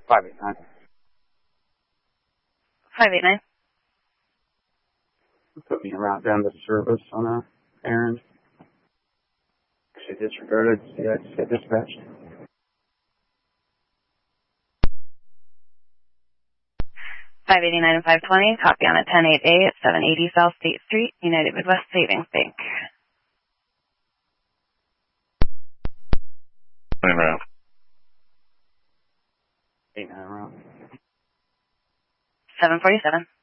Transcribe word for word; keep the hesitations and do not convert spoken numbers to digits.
five eight nine. five eight nine. Put me around down to the service on a errand. She disregarded. See, I just get dispatched. five eighty-nine and five twenty, copy on a ten eight A at seven eighty South State Street, United Midwest Savings Bank. Nine round. Eight nine round. seven forty-seven.